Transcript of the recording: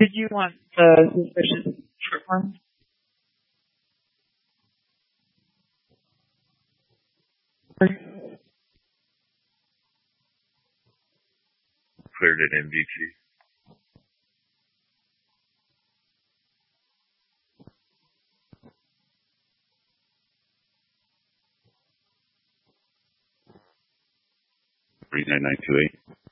Did you want the suspicious short form? Cleared at MDT. Three 9928.